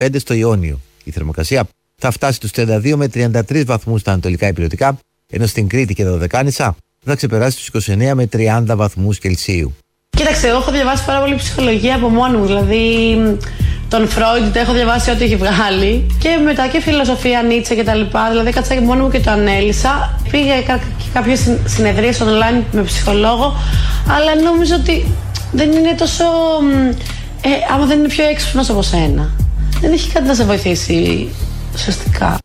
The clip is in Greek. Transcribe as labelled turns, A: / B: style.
A: 5 στο Ιόνιο. Η θερμοκρασία θα φτάσει στους 32 με 33 βαθμούς στα ανατολικά ηπειρωτικά, ενώ στην Κρήτη και τα Δωδεκάνησα θα ξεπεράσει τους 29 με 30 βαθμούς Κελσίου.
B: Κοίταξε, εγώ έχω διαβάσει πάρα πολύ ψυχολογία από μόνη μου. Δηλαδή, τον Φρόιντ έχω διαβάσει ό,τι έχει βγάλει. Και μετά και φιλοσοφία, Νίτσε κτλ. Δηλαδή, κάτσα και μόνη μου και το ανέλησα. Πήγα και κάποιες συνεδρίες online με ψυχολόγο, αλλά νομίζω ότι δεν είναι τόσο. Άμα δεν είναι πιο έξυπνος από σένα, δεν έχει κάτι να σε βοηθήσει ουσιαστικά.